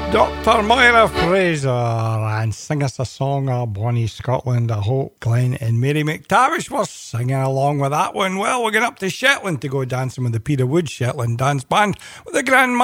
Dr. Moira Fraser and sing us a song of Bonnie Scotland. I hope Glenn and Mary McTavish were singing along with that one. Well, we're going up to Shetland to go dancing with the Peter Wood Shetland Dance Band with the Grand